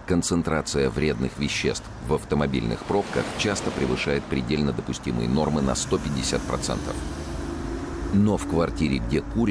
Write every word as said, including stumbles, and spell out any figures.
Концентрация вредных веществ в автомобильных пробках часто превышает предельно допустимые нормы на сто пятьдесят процентов. Но в квартире, где курят,